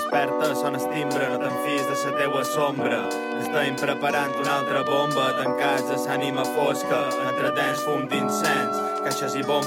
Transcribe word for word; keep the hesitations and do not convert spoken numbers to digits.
desperta, sona el timbre, no te'n fies de la teua sombra. Estem preparant una altra bomba, tancats a l'ànima fosca, entre dents fum d'incens, caixes i bombes